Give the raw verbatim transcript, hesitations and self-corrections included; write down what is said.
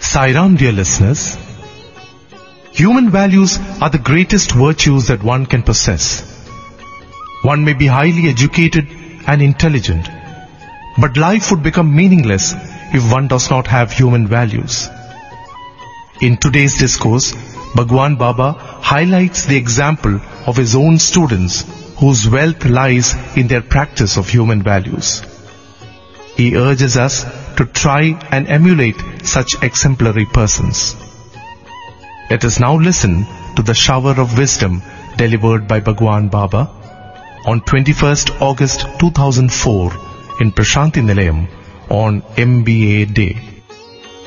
Sairam, dear listeners. Human values are the greatest virtues that one can possess. One may be highly educated and intelligent, but life would become meaningless if one does not have human values. In today's discourse, Bhagwan Baba highlights the example of his own students whose wealth lies in their practice of human values. He urges us to try and emulate such exemplary persons. Let us now listen to the shower of wisdom delivered by Bhagwan Baba on twenty-first August two thousand four in Prashanti Nilayam on M B A Day.